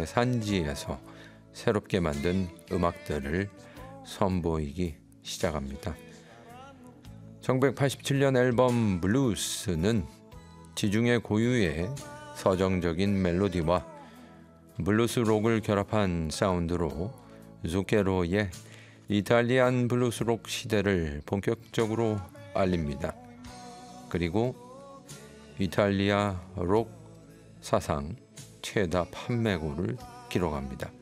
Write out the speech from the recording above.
음악의 산지에서 새롭게 만든 음악들을 선보이기 시작합니다. 1987년 앨범 블루스는 지중해 고유의 서정적인 멜로디와 블루스 록을 결합한 사운드로 zucchero의 이탈리안 블루스 록 시대를 본격적으로 알립니다. 그리고 이탈리아 록 사상 최다 판매고를 기록합니다.